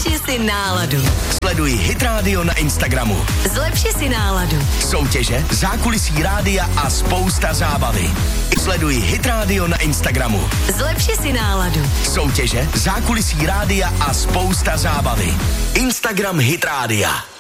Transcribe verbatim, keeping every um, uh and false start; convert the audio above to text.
Zlepši si náladu. Sleduj Hit Radio na Instagramu. Zlepši si náladu. Soutěže, zákulisí rádia a spousta zábavy. Sleduj Hit Radio na Instagramu. Zlepši si náladu. Soutěže, zákulisí rádia a spousta zábavy. Instagram Hit Rádia.